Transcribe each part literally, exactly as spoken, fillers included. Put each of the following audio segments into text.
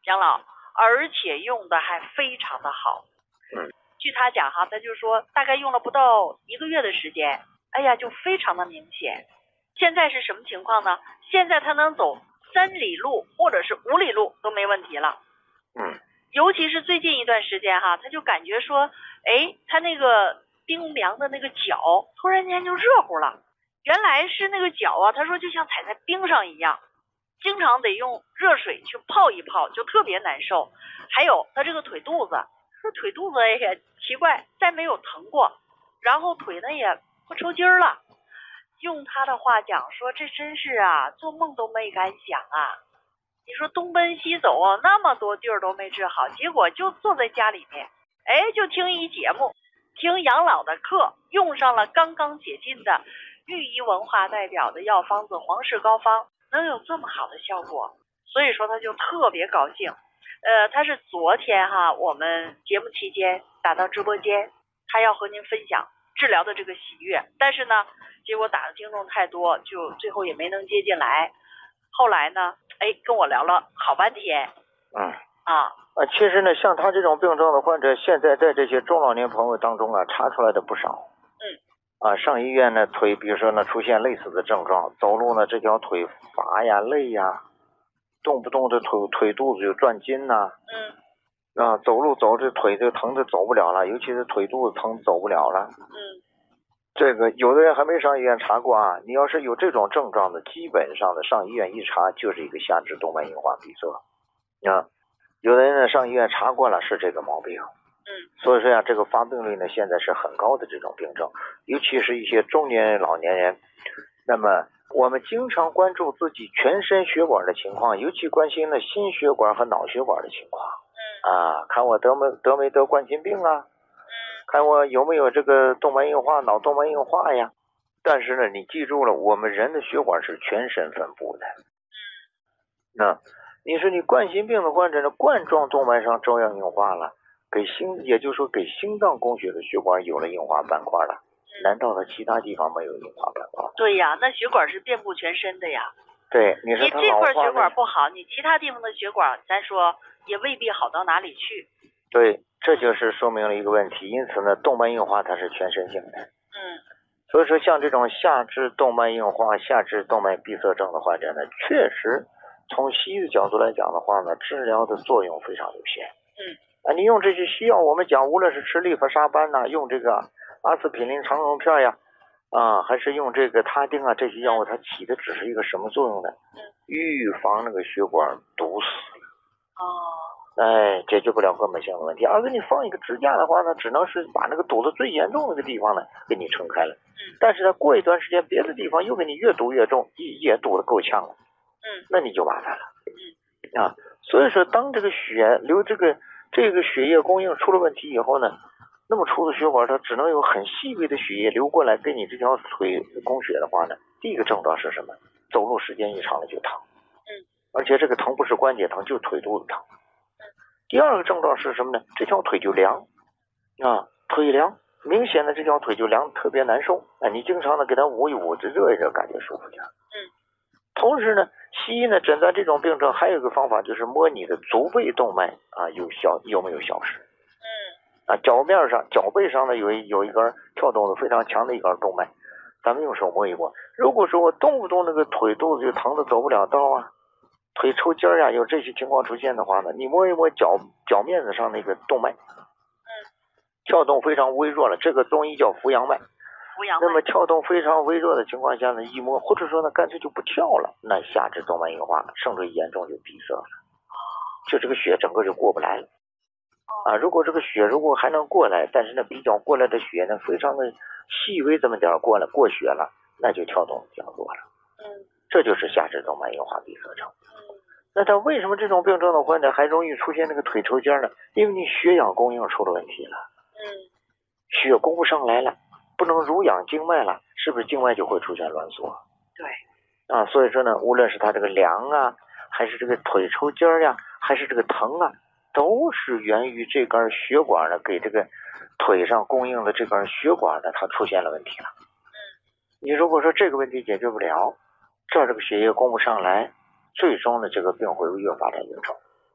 杨老，而且用的还非常的好。 嗯， 据他讲哈，他就说大概用了不到一个月的时间，哎呀，就非常的明显。现在是什么情况呢？现在他能走三里路或者是五里路都没问题了。 嗯， 尤其是最近一段时间哈，他就感觉说，哎，他那个冰凉的那个脚突然间就热乎了。原来是那个脚啊，他说就像踩在冰上一样，经常得用热水去泡一泡，就特别难受。还有他这个腿肚子，说腿肚子也奇怪，再没有疼过，然后腿呢也不抽筋儿了。用他的话讲说，这真是啊，做梦都没敢想啊。你说东奔西走啊，那么多地儿都没治好，结果就坐在家里面，哎，就听一节目，听养老的课，用上了刚刚解禁的御医文化代表的药方子黄氏膏方，能有这么好的效果，所以说他就特别高兴。呃，他是昨天哈，我们节目期间打到直播间，他要和您分享治疗的这个喜悦，但是呢，结果打的听众太多，就最后也没能接进来。后来呢，哎，跟我聊了好半天。 嗯啊啊，其实呢，像他这种病症的患者，现在在这些中老年朋友当中啊，查出来的不少。 嗯。 啊，上医院呢，腿比如说呢出现类似的症状，走路呢这条腿乏呀、累呀，动不动的腿腿肚子就转筋呐。 嗯。 啊，走路走这腿就疼的走不了了，尤其是腿肚子疼走不了了。 嗯。 这个有的人还没上医院查过啊，你要是有这种症状的，基本上的上医院一查就是一个下肢动脉硬化闭塞。啊，有的人呢上医院查过了是这个毛病。 嗯， 所以说呀，这个发病率呢现在是很高的这种病症，尤其是一些中年人、老年人。那么我们经常关注自己全身血管的情况，尤其关心呢心血管和脑血管的情况。 嗯啊，看我得没得没得冠心病啊？看我有没有这个动脉硬化、脑动脉硬化呀？但是呢，你记住了，我们人的血管是全身分布的。那你说你冠心病的患者呢，冠状动脉上照样硬化了。给心，也就是说给心脏供血的血管有了硬化斑块了，难道他其他地方没有硬化斑块？ 对呀，那血管是遍布全身的呀。 对，你说你他老化这块血管不好，你其他地方的血管，咱说也未必好到哪里去。 对，这就是说明了一个问题。因此呢，动脉硬化它是全身性的。 嗯。 所以说，像这种下肢动脉硬化、下肢动脉闭塞症的患者呢，确实从西医的角度来讲的话呢，治疗的作用非常有限。 嗯。 啊，你用这些西药，我们讲，无论是吃利弗沙班呐、啊，用这个阿司匹林长溶片呀，啊，还是用这个他汀啊，这些药物，它起的只是一个什么作用呢？ 嗯。 预防那个血管堵死。 哦。 哎，解决不了根本性的问题。而给你放一个支架的话呢，只能是把那个堵得最严重那个地方呢，给你撑开了。 嗯。 但是呢，过一段时间，别的地方又给你越堵越重，也也堵得够呛了。 嗯。 那你就麻烦了。 嗯。 啊，所以说，当这个血流这个。这个血液供应出了问题以后呢，那么出的血管它只能有很细微的血液流过来给你这条腿供血的话呢，第一个症状是什么？走路时间一长了就疼。 嗯。 而且这个疼不是关节疼，就是腿肚子疼。第二个症状是什么呢？这条腿就凉啊，腿凉，明显的这条腿就凉，特别难受。哎，你经常的给它捂一捂，这热一热，感觉舒服点。 嗯。 同时呢，西医呢诊断这种病症还有一个方法，就是摸你的足背动脉啊，有消有没有消失？ 嗯。 啊，脚面上、脚背上呢有一有一根跳动的非常强的一根动脉，咱们用手摸一摸。如果说我动不动那个腿肚子就疼的走不了道啊，腿抽筋儿呀，有这些情况出现的话呢，你摸一摸脚脚面子上那个动脉， 嗯， 跳动非常微弱了，这个中医叫扶阳脉。 扶阳脉。 那么跳动非常微弱的情况下呢，一摸，或者说呢干脆就不跳了，那下肢动脉硬化甚至严重就闭塞了，就这个血整个就过不来了。啊，如果这个血如果还能过来，但是呢比较过来的血呢非常的细微这么点过了过血了，那就跳动比较弱了。 嗯， 这就是下肢动脉硬化闭塞症。 嗯， 那他为什么这种病症的患者还容易出现那个腿抽筋呢？因为你血氧供应出了问题了。 嗯， 血供不上来了，不能濡养经脉了，是不是经脉就会出现挛缩？ 对。 啊，所以说呢，无论是他这个凉啊，还是这个腿抽筋儿呀，还是这个疼啊，都是源于这根血管呢给这个腿上供应的这根血管呢，它出现了问题了。 嗯， 你如果说这个问题解决不了，这这个血液供不上来，最终呢这个病会越发展越重。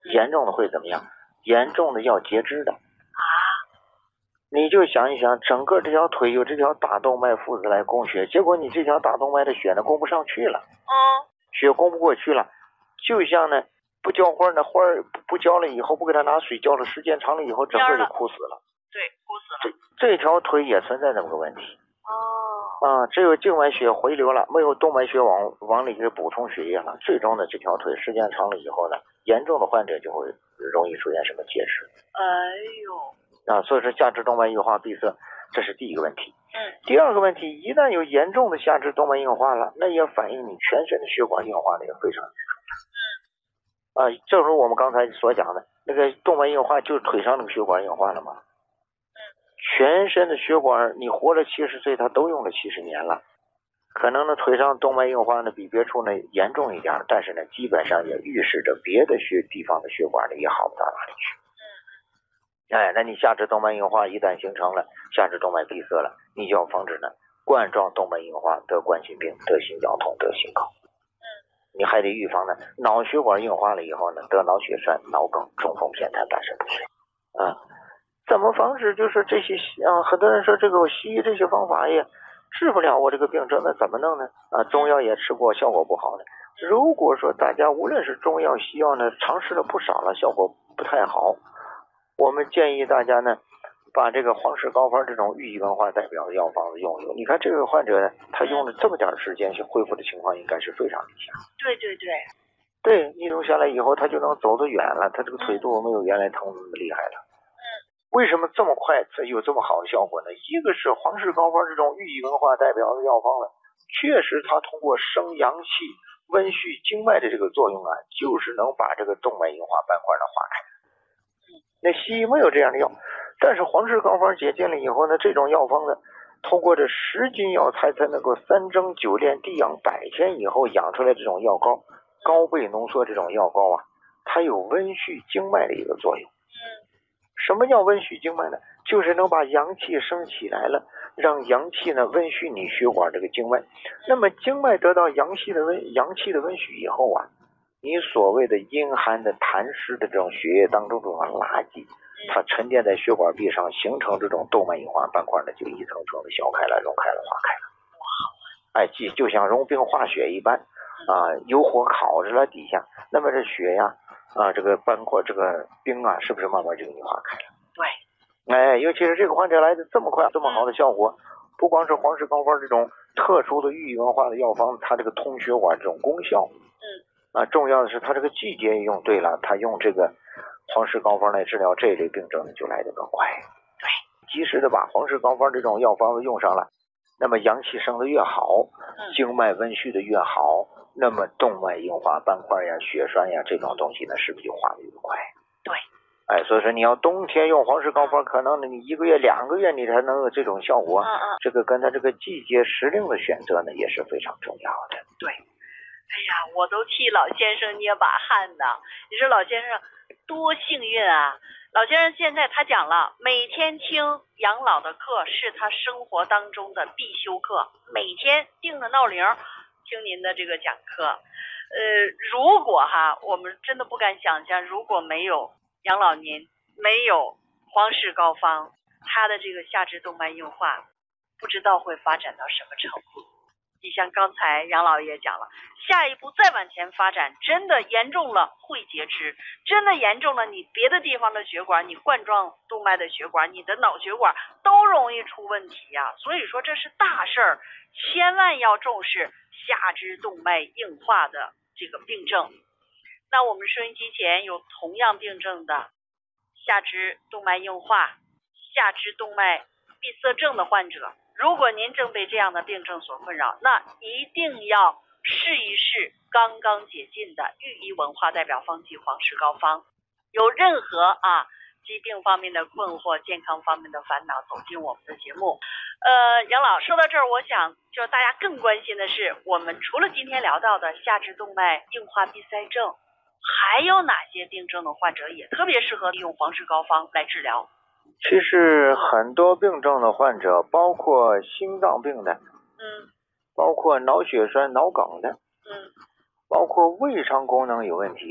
严重的会怎么样？严重的要截肢的。 啊， 你就想一想，整个这条腿有这条大动脉父子来供血，结果你这条大动脉的血呢供不上去了， 嗯， 血供不过去了，就像呢不浇花呢，花儿不浇了以后，不给它拿水浇了，时间长了以后，整个就枯死了。 对，枯死了。 这这条腿也存在这么个问题。 哦， 啊，只有静脉血回流了，没有动脉血往往里给补充血液了，最终呢这条腿时间长了以后呢，严重的患者就会容易出现什么结石。 哎呦。 啊，所以说下肢动脉硬化闭塞，这是第一个问题。 嗯。 第二个问题，一旦有严重的下肢动脉硬化了，那也反映你全身的血管硬化的也非常严重。啊，正如我们刚才所讲的，那个动脉硬化就是腿上那个血管硬化了嘛。 嗯。 全身的血管，你活了七十岁，他都用了七十年了。可能呢，腿上动脉硬化呢比别处呢严重一点，但是呢，基本上也预示着别的血地方的血管呢也好不到哪里去。哎，那你下肢动脉硬化一旦形成了，下肢动脉闭塞了，你就要防止呢冠状动脉硬化得冠心病、得心绞痛、得心梗。 嗯。 你还得预防呢脑血管硬化了以后呢得脑血栓、脑梗、中风、偏瘫、半身不遂。啊，怎么防止？就是这些啊，很多人说这个西医这些方法也治不了我这个病症，那怎么弄呢？啊，中药也吃过，效果不好呢。如果说大家无论是中药、西药呢，尝试了不少了，效果不太好。我们建议大家呢，把这个黄氏高方这种寓意文化代表的药方子用用。你看这个患者呢，他用了这么点时间，恢复的情况应该是非常理想。 对对对， 对，你用下来以后，他就能走得远了，他这个腿肚没有原来疼那么厉害了。 嗯。 为什么这么快有这么好的效果呢？一个是黄氏高方这种寓意文化代表的药方呢，确实它通过生阳气、温煦经脉的这个作用啊，就是能把这个动脉硬化斑块呢化开。那西医没有这样的药，但是黄氏高方解禁了以后呢，这种药方呢，通过这十斤药材才能够三蒸九炼地养百天以后养出来这种药膏，高倍浓缩这种药膏啊，它有温煦经脉的一个作用。 嗯。 什么叫温煦经脉呢？就是能把阳气升起来了，让阳气呢温煦你血管这个经脉。那么经脉得到阳气的温阳气的温煦以后啊，你所谓的阴寒的痰湿的这种血液当中这种垃圾，它沉淀在血管壁上，形成这种动脉硬化斑块呢，就一层层的消开了、溶开了、化开了。哎，就就像融冰化雪一般啊，有火烤着了底下，那么这雪呀啊，这个斑块、这个冰啊，是不是慢慢就给你化开了？ 对。 哎，尤其是这个患者来的这么快、这么好的效果，不光是黄氏高方这种特殊的寓意文化的药方，它这个通血管这种功效。啊，重要的是它这个季节用对了，它用这个黄氏高方来治疗这一类病症呢，就来得更快。 对， 及时的把黄氏高方这种药方子用上了，那么阳气升得越好，经脉温煦的越好，那么动脉硬化斑块呀、血栓呀这种东西呢，是不是就化得越快？ 对。 哎，所以说你要冬天用黄氏高方，可能你一个月、两个月你才能有这种效果。 嗯嗯。 这个跟它这个季节时令的选择呢，也是非常重要的。 对。哎呀，我都替老先生捏把汗呢。你说老先生多幸运啊！老先生现在他讲了，每天听养老的课是他生活当中的必修课，每天定着闹铃听您的这个讲课。呃，如果哈，我们真的不敢想象，如果没有养老您，没有黄氏高方，他的这个下肢动脉硬化，不知道会发展到什么程度。你像刚才杨老爷讲了，下一步再往前发展，真的严重了会截肢，真的严重了你别的地方的血管，你冠状动脉的血管，你的脑血管都容易出问题呀、啊。所以说这是大事儿，千万要重视下肢动脉硬化的这个病症。那我们收音机前有同样病症的下肢动脉硬化、下肢动脉闭塞症的患者，如果您正被这样的病症所困扰，那一定要试一试刚刚解禁的御医文化代表方剂黄氏高方。有任何啊疾病方面的困惑、健康方面的烦恼，走进我们的节目。呃，杨老说到这儿，我想就大家更关心的是，我们除了今天聊到的下肢动脉硬化闭塞症，还有哪些病症的患者也特别适合利用黄氏高方来治疗？ 其实很多病症的患者，包括心脏病的， 嗯， 包括脑血栓、脑梗的， 嗯， 包括胃肠功能有问题的， 嗯，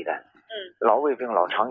嗯， 老胃病、老肠